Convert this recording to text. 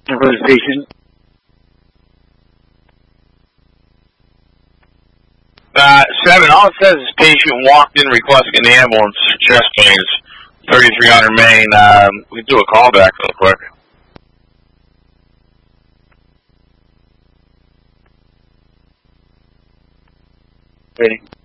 for the patient. 7, all it says is patient walked in requesting an ambulance, chest pains, 3300 Main. We can do a callback real quick. Waiting.